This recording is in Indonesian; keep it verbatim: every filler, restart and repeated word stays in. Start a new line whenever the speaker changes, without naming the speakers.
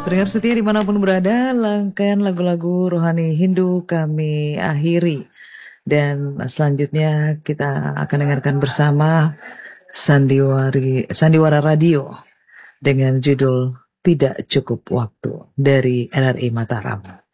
Pendengar setia dimanapun berada, langkan lagu-lagu rohani Hindu kami akhiri. Dan selanjutnya kita akan dengarkan bersama Sandiwari, Sandiwara Radio dengan judul Tidak Cukup Waktu dari R R I Mataram.